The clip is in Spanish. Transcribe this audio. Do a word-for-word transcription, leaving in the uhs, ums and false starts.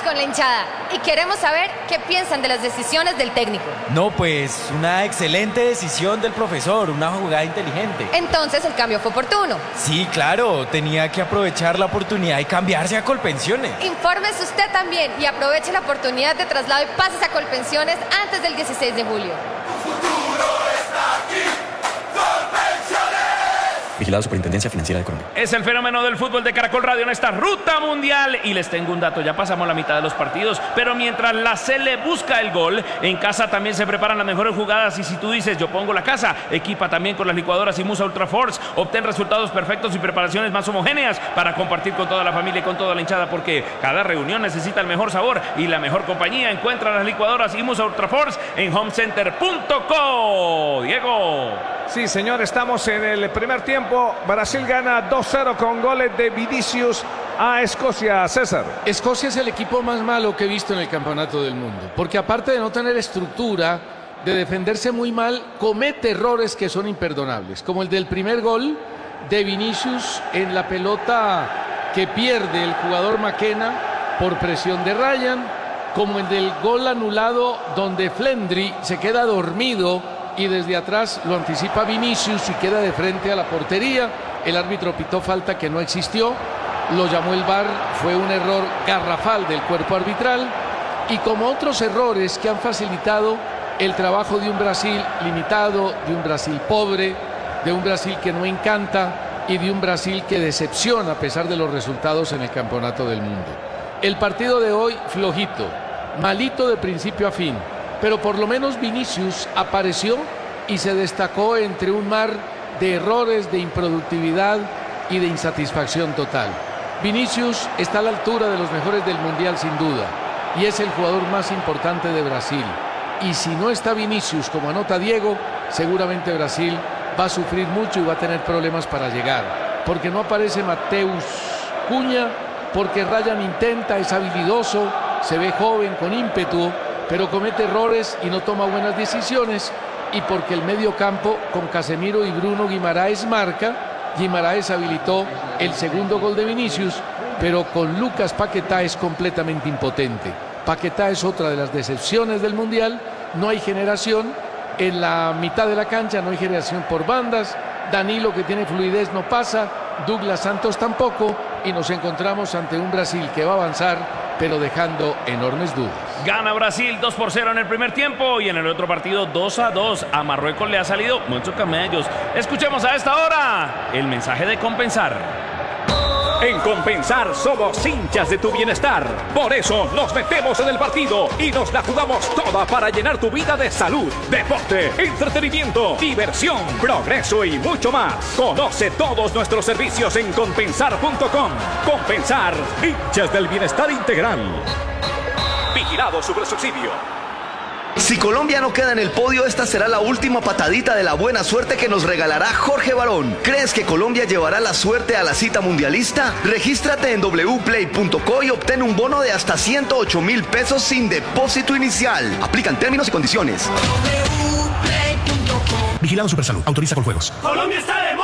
con la hinchada y queremos saber qué piensan de las decisiones del técnico. No, pues una excelente decisión del profesor, una jugada inteligente. Entonces el cambio fue oportuno. Sí, claro, tenía que aprovechar la oportunidad y cambiarse a Colpensiones. Infórmese usted también y aproveche la oportunidad de traslado y pases a Colpensiones antes del dieciséis de julio. Vigilado Superintendencia Financiera de Colombia. Es el fenómeno del fútbol de Caracol Radio en esta ruta mundial. Y les tengo un dato, ya pasamos la mitad de los partidos, pero mientras la Sele busca el gol, en casa también se preparan las mejores jugadas. Y si tú dices, yo pongo la casa, equipa también con las licuadoras Imusa Ultra Force. Obtén resultados perfectos y preparaciones más homogéneas para compartir con toda la familia y con toda la hinchada, porque cada reunión necesita el mejor sabor y la mejor compañía. Encuentra las licuadoras Imusa Ultra Force en homecenter punto co. Diego. Sí, señor, estamos en el primer tiempo. Brasil gana dos cero con goles de Vinicius a Escocia. César. Escocia es el equipo más malo que he visto en el campeonato del mundo, porque aparte de no tener estructura, de defenderse muy mal, comete errores que son imperdonables, como el del primer gol de Vinicius en la pelota que pierde el jugador McKenna por presión de Ryan, como el del gol anulado donde Flendry se queda dormido y desde atrás lo anticipa Vinicius y queda de frente a la portería. El árbitro pitó falta que no existió, lo llamó el V A R, fue un error garrafal del cuerpo arbitral, y como otros errores que han facilitado el trabajo de un Brasil limitado, de un Brasil pobre, de un Brasil que no encanta y de un Brasil que decepciona a pesar de los resultados en el campeonato del mundo. El partido de hoy flojito, malito de principio a fin, pero por lo menos Vinicius apareció y se destacó entre un mar de errores, de improductividad y de insatisfacción total. Vinicius está a la altura de los mejores del Mundial sin duda y es el jugador más importante de Brasil. Y si no está Vinicius, como anota Diego, seguramente Brasil va a sufrir mucho y va a tener problemas para llegar. Porque no aparece Mateus Cunha, porque Ryan intenta, es habilidoso, se ve joven, con ímpetu, pero comete errores y no toma buenas decisiones, y porque el medio campo con Casemiro y Bruno Guimaraes marca. Guimaraes habilitó el segundo gol de Vinicius, pero con Lucas Paquetá es completamente impotente. Paquetá es otra de las decepciones del Mundial, no hay generación en la mitad de la cancha, no hay generación por bandas, Danilo, que tiene fluidez, no pasa, Douglas Santos tampoco, y nos encontramos ante un Brasil que va a avanzar, pero dejando enormes dudas. Gana Brasil dos por cero en el primer tiempo y en el otro partido dos a dos. A Marruecos le ha salido muchos camellos. Escuchemos a esta hora el mensaje de Compensar. En Compensar somos hinchas de tu bienestar. Por eso nos metemos en el partido y nos la jugamos toda para llenar tu vida de salud, deporte, entretenimiento, diversión, progreso y mucho más. Conoce todos nuestros servicios en compensar punto com. Compensar, hinchas del bienestar integral. Vigilado Supersubsidio. Si Colombia no queda en el podio, esta será la última patadita de la buena suerte que nos regalará Jorge Barón. ¿Crees que Colombia llevará la suerte a la cita mundialista? Regístrate en doble u play punto co y obtén un bono de hasta ciento ocho mil pesos sin depósito inicial. Aplican términos y condiciones. Vigilado Supersalud. Autoriza con juegos. Colombia está